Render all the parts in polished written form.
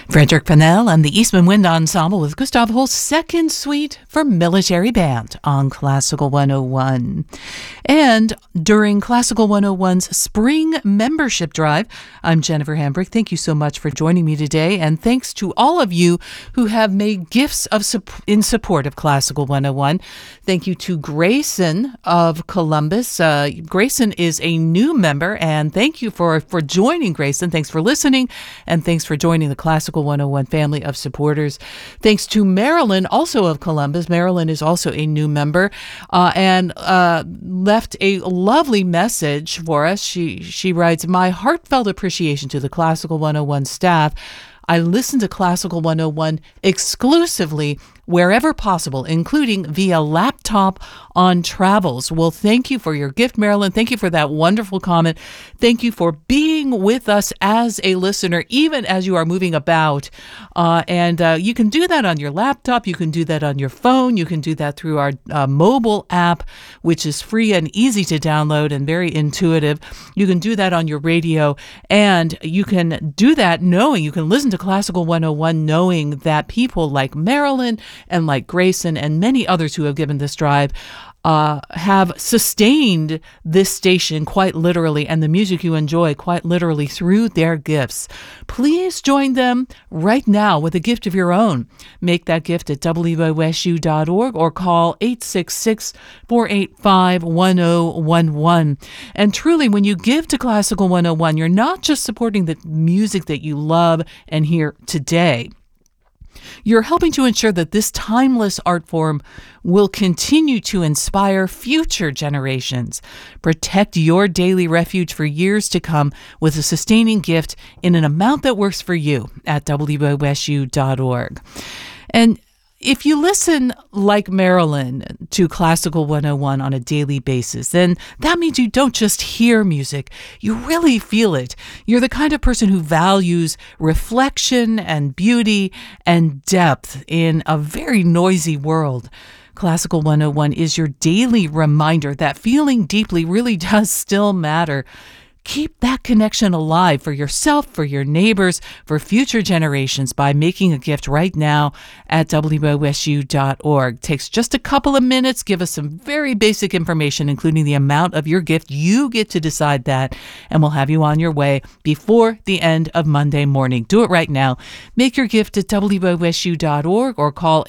Frederick Pennell and the Eastman Wind Ensemble with Gustav Holst's second suite for military band on Classical 101. And during Classical 101's spring membership drive, I'm Jennifer Hambrick. Thank you so much for joining me today. And thanks to all of you who have made gifts in support of Classical 101. Thank you to Grayson of Columbus. Grayson is a new member, and thank you for joining, Grayson. Thanks for listening, and thanks for joining the Classical 101 family of supporters. Thanks to Marilyn, also of Columbus. Marilyn is also a new member, and left a lovely message for us. She writes, "My heartfelt appreciation to the Classical 101 staff. I listen to Classical 101 exclusively wherever possible, including via laptop on travels." Well, thank you for your gift, Marilyn. Thank you for that wonderful comment. Thank you for being with us as a listener, even as you are moving about. And you can do that on your laptop. You can do that on your phone. You can do that through our mobile app, which is free and easy to download and very intuitive. You can do that on your radio, and you can do that knowing you can listen to Classical 101 knowing that people like Marilyn and like Grayson and many others who have given this drive have sustained this station quite literally, and the music you enjoy quite literally, through their gifts. Please join them right now with a gift of your own. Make that gift at wosu.org or call 866-485-1011. And truly, when you give to Classical 101, you're not just supporting the music that you love and hear today. You're helping to ensure that this timeless art form will continue to inspire future generations. Protect your daily refuge for years to come with a sustaining gift in an amount that works for you at wosu.org. And if you listen, like Marilyn, to Classical 101 on a daily basis, then that means you don't just hear music, you really feel it. You're the kind of person who values reflection and beauty and depth in a very noisy world. Classical 101 is your daily reminder that feeling deeply really does still matter. Keep that connection alive for yourself, for your neighbors, for future generations by making a gift right now at wosu.org. Takes just a couple of minutes. Give us some very basic information, including the amount of your gift. You get to decide that, and we'll have you on your way before the end of Monday morning. Do it right now. Make your gift at wosu.org or call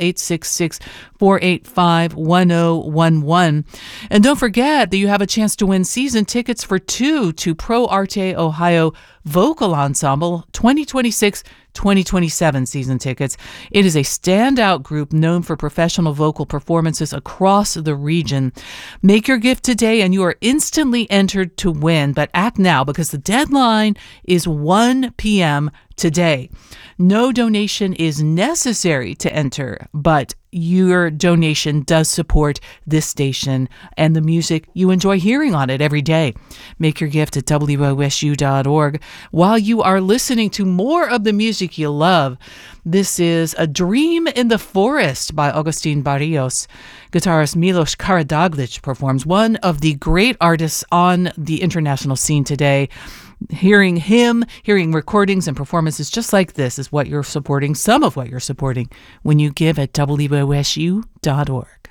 866-485-1011. And don't forget that you have a chance to win season tickets for two to Pro Arte Ohio Vocal Ensemble 2026-2027 season tickets. It is a standout group known for professional vocal performances across the region. Make your gift today and you are instantly entered to win, but act now because the deadline is 1 p.m. today. No donation is necessary to enter, but your donation does support this station and the music you enjoy hearing on it every day. Make your gift at wosu.org. While you are listening to more of the music you love, this is A Dream in the Forest by Agustin Barrios. Guitarist Milos Karadzic performs, one of the great artists on the international scene today. Hearing him, hearing recordings and performances just like this is what you're supporting, some of what you're supporting when you give at wosu.org.